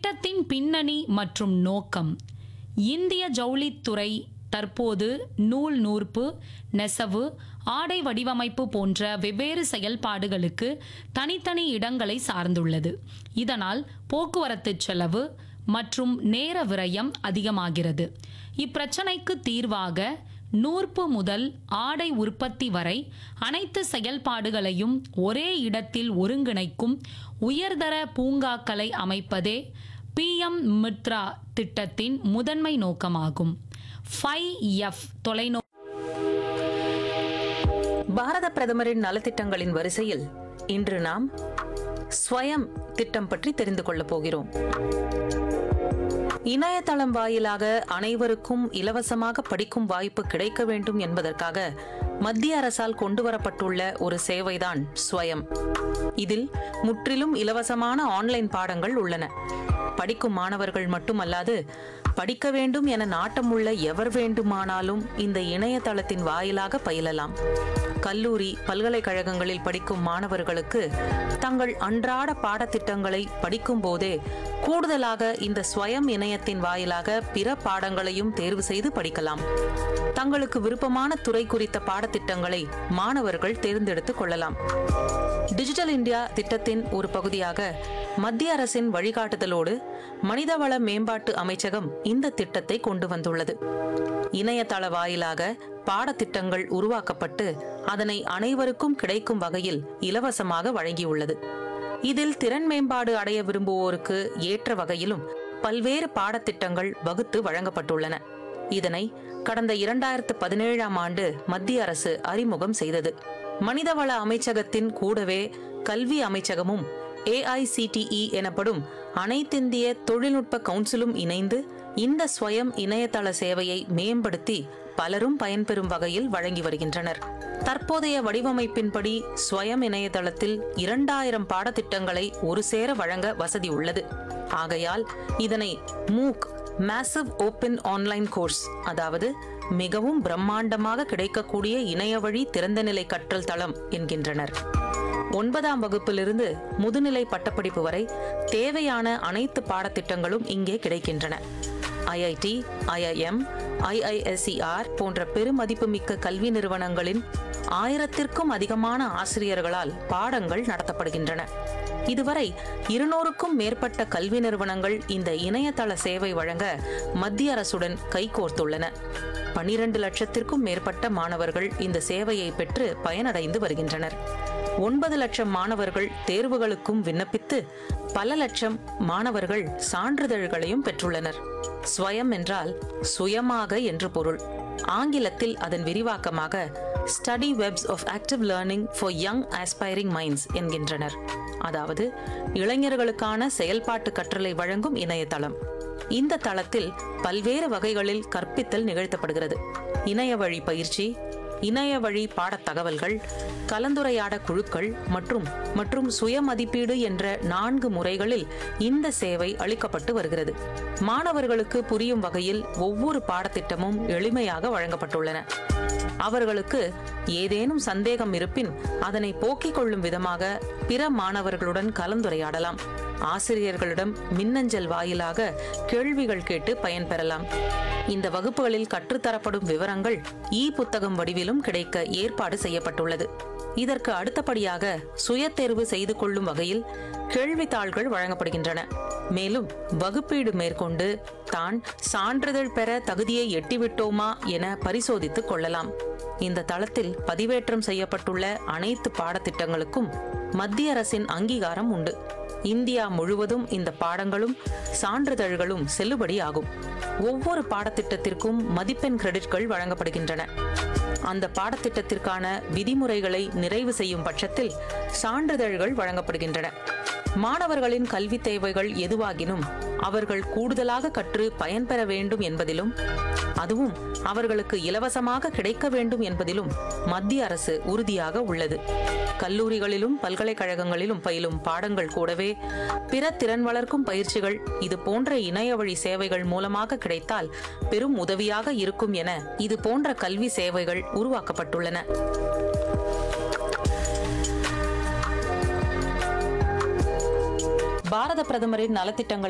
திட்டத்தின் பின்னணி மற்றும் நோக்கம். இந்திய ஜவுளித்துறை தற்போது நூல் நூற்பு, நெசவு, ஆடை வடிவமைப்பு போன்ற வெவ்வேறு செயல்பாடுகளுக்கு தனித்தனி இடங்களை சார்ந்துள்ளது. இதனால் போக்குவரத்து செலவு மற்றும் நேர விரயம் அதிகமாகிறது. இப்பிரச்சனைக்கு தீர்வாக நூற்பு முதல் ஆடை உற்பத்தி வரை அனைத்து செயல்பாடுகளையும் ஒரே இடத்தில் ஒருங்கிணைக்கும் உயர்தர பூங்காக்களை அமைப்பதே PM மித்ரா திட்டத்தின் முதன்மை நோக்கமாகும். 5F தொலைநோக்கு. பாரத பிரதமரின் நலத்திட்டங்களின் வரிசையில் இன்று நாம் ஸ்வயம் திட்டம் பற்றி தெரிந்து கொள்ளப் போகிறோம். இணையதளம் வாயிலாக அனைவருக்கும் இலவசமாக படிக்கும் வாய்ப்பு கிடைக்க வேண்டும் என்பதற்காக மத்திய அரசால் கொண்டுவரப்பட்டுள்ள ஒரு சேவைதான் ஸ்வயம். இதில் முற்றிலும் இலவசமான ஆன்லைன் பாடங்கள் உள்ளன. படிக்கும் மாணவர்கள் மட்டுமல்லாது படிக்க வேண்டும் என நாட்டமுள்ள எவர் வேண்டுமானாலும் இந்த இணையதளத்தின் வாயிலாக பயிலலாம். கல்லூரி, பல்கலைக்கழகங்களில் படிக்கும் மாணவர்களுக்கு தங்கள் அன்றாட பாடத்திட்டங்களை படிக்கும் போதே கூடுதலாக இந்த ஸ்வயம் இணையத்தின் வாயிலாக பிற பாடங்களையும் தேர்வு செய்து படிக்கலாம். தங்களுக்கு விருப்பமான துறை குறித்த பாடத்திட்டங்களை மாணவர்கள் தேர்ந்தெடுத்துக் கொள்ளலாம். டிஜிட்டல் இந்தியா திட்டத்தின் ஒரு பகுதியாக மத்திய அரசின் வழிகாட்டுதலோடு மனிதவள மேம்பாட்டு அமைச்சகம் இந்த திட்டத்தை கொண்டு வந்துள்ளது. இணையதள வாயிலாக பாடத்திட்டங்கள் உருவாக்கப்பட்டு அதனை அனைவருக்கும் கிடைக்கும் வகையில் இலவசமாக வழங்கியுள்ளது. இதில் திறன் மேம்பாடு அடைய விரும்புவோருக்கு ஏற்ற வகையிலும் பல்வேறு பாடத்திட்டங்கள் வகுத்து வழங்கப்பட்டுள்ளன. இதனை கடந்த 2017ஆம் ஆண்டு மத்திய அரசு அறிமுகம் செய்தது. மனிதவள அமைச்சகத்தின் கூடவே கல்வி அமைச்சகமும் AICTE எனப்படும் அனைத்திந்திய தொழில்நுட்ப கவுன்சிலும் இணைந்து இந்த ஸ்வயம் இணையதள சேவையை மேம்படுத்தி பலரும் பயன்பெறும் வகையில் வழங்கி வருகின்றனர். தற்போதைய வடிவமைப்பின்படி ஸ்வயம் இணையதளத்தில் 2000 பாடத்திட்டங்களை ஒரு சேர வழங்க வசதி உள்ளது. ஆகையால் இதனை MOOC massive open online course, அதாவது மிகவும் பிரம்மாண்டமாக கிடைக்கக்கூடிய இணையவழி திறந்தநிலை கற்றல் தளம் என்கின்றனர். 9ஆம் வகுப்பிலிருந்து முதுநிலை பட்டப்படிப்பு வரை தேவையான அனைத்து பாடத்திட்டங்களும் இங்கே கிடைக்கின்றன. IIT, IIM, IISER போன்ற பெருமதிப்புமிக்க கல்வி நிறுவனங்களின் 1000த்திற்கும் அதிகமான ஆசிரியர்களால் பாடங்கள் நடத்தப்படுகின்றன. இதுவரை 200க்கும் மேற்பட்ட கல்வி நிறுவனங்கள் இந்த இணையதள சேவை வழங்க மத்திய அரசுடன் கைகோர்த்துள்ளன. 12 லட்சத்திற்கும் மேற்பட்ட மாணவர்கள் இந்த சேவையை பெற்று பயனடைந்து வருகின்றனர். 9 லட்சம் மாணவர்கள் தேர்வுகளுக்கும் விண்ணப்பித்து பல லட்சம் மாணவர்கள் சான்றிதழ்களையும் பெற்றுள்ளனர். ஸ்வயம் என்றால் சுயமாக என்று பொருள். ஆங்கிலத்தில் அதன் விரிவாக்கமாக study webs of active learning for young aspiring minds என்கின்றனர். அதாவது இளைஞர்களுக்கான செயல்பாட்டு கற்றலை வழங்கும் இணையதளம். இந்த தளத்தில் பல்வேறு வகைகளில் கற்பித்தல் நிகழ்த்தப்படுகிறது. இணைய வழி பயிற்சி, இணைய வழி பாடத் தகவல்கள், கலந்துரையாட குழுக்கள் மற்றும் சுய மதிப்பீடு என்ற 4 முறைகளில் இந்த சேவை அளிக்கப்பட்டு வருகிறது. மாணவர்களுக்கு புரியும் வகையில் ஒவ்வொரு பாடத்திட்டமும் எளிமையாக வழங்கப்பட்டுள்ளன. அவர்களுக்கு ஏதேனும் சந்தேகம் இருப்பின் அதனை போக்கிக் கொள்ளும் விதமாக பிற மாணவர்களுடன் கலந்துரையாடலாம். ஆசிரியர்களிடம் மின்னஞ்சல் வாயிலாக கேள்விகள் கேட்டு பயன்பெறலாம். இந்த வகுப்புகளில் கற்றுத்தரப்படும் விவரங்கள் புத்தகம் வடிவிலும் கிடைக்க ஏற்பாடு செய்யப்பட்டுள்ளது. இதற்கு அடுத்தபடியாக சுய தேர்வு செய்து கொள்ளும் வகையில் கேள்வித்தாள்கள் வழங்கப்படுகின்றன. மேலும் வகுப்பீடு மேற்கொண்டு தான் சான்றிதழ் பெற தகுதியை எட்டிவிட்டோமா என பரிசோதித்துக் கொள்ளலாம். இந்த தளத்தில் பதிவேற்றம் செய்யப்பட்டுள்ள அனைத்து பாடத்திட்டங்களுக்கும் மத்திய அரசின் அங்கீகாரம் உண்டு. இந்தியா முழுவதும் இந்த பாடங்களும் சான்றிதழ்களும் செல்லுபடி ஆகும். ஒவ்வொரு பாடத்திட்டத்திற்கும் மதிப்பெண் கிரெடிட்கள் வழங்கப்படுகின்றன. அந்த பாடத்திட்டத்திற்கான விதிமுறைகளை நிறைவு செய்யும் பட்சத்தில் சான்றிதழ்கள் வழங்கப்படுகின்றன. மாணவர்களின் கல்வி தேவைகள் எதுவாகினும் அவர்கள் கூடுதலாக கற்று பயன்பெற வேண்டும் என்பதிலும், அதுவும் அவர்களுக்கு இலவசமாக கிடைக்க வேண்டும் என்பதிலும் மத்திய அரசு உறுதியாக உள்ளது. கல்லூரிகளிலும் பல்கலைக்கழகங்களிலும் பயிலும் பாடங்கள் கூடவே பிற திறன் வளர்க்கும் பயிற்சிகள் இது போன்ற இணைய வழி சேவைகள் மூலமாக கிடைத்தால் பெரும் உதவியாக இருக்கும் என இது போன்ற கல்வி சேவைகள் உருவாக்கப்பட்டுள்ளன. பாரத பிரதமரின் நலத்திட்டங்கள்